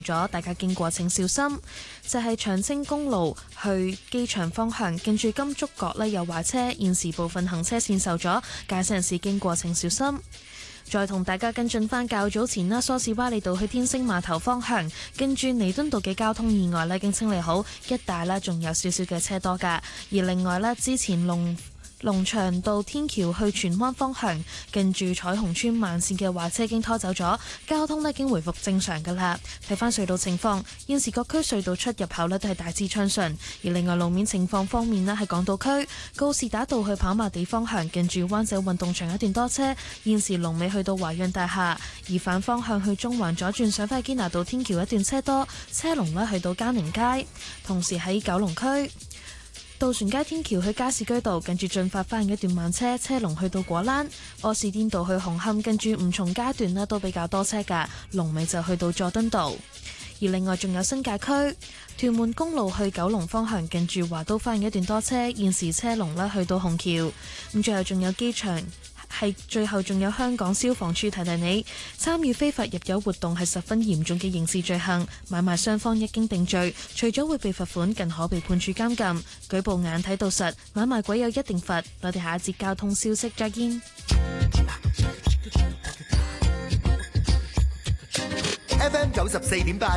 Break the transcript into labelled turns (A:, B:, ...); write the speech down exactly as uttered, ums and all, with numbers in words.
A: 咗，大家經過請小心。就係長青公路去機場方向，近住金竹角呢有壞車，現時部分行車線受阻，駕駛人士經過請小心。再同大家跟進返較早前啦，梳士巴利道去天星碼頭方向，跟住彌敦道嘅交通意外呢已經清理好，一帶呢仲有少少嘅車多㗎。而另外呢，之前龍龍翔道天橋去荃灣方向，近住彩虹村慢線嘅壞車已經拖走咗，交通呢已經回復正常㗎啦。睇返隧道情況，現時各區隧道出入口呢都係大致暢順。而另外路面情況方面呢，喺港島區告士打道去跑馬地方向，近住灣仔運動場一段多車，現時龍尾去到華潤大廈。而反方向去中環左轉上返堅拿道天橋一段車多，車龍呢去到嘉寧街。同時喺九龍區渡船街天橋去加士居道，近住進發翻一段慢車，車龍去到果欄；柯士甸道去紅磡，近住吳松街段呢都比較多車㗎，龍尾就去到佐敦道。而另外仲有新界區屯門公路去九龍方向，近住華都翻一段多車，現時車龍呢去到紅橋。咁最後仲有機場。係最後仲有香港消防處提提你，參與非法入油活動係十分嚴重嘅刑事罪行，買賣雙方一經定罪，除咗會被罰款，更可被判處監禁。舉報眼睇到實，買賣鬼有一定罰。我哋下一節交通消息再見。
B: F M 九十四點八